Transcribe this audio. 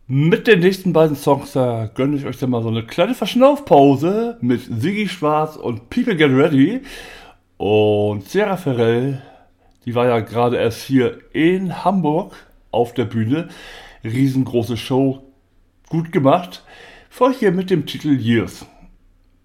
Mit den nächsten beiden Songs gönne ich euch dann mal so eine kleine Verschnaufpause mit Siggi Schwarz und People Get Ready. Und Sierra Ferrell, die war ja gerade erst hier in Hamburg auf der Bühne. Riesengroße Show, gut gemacht. Für euch hier mit dem Titel Years.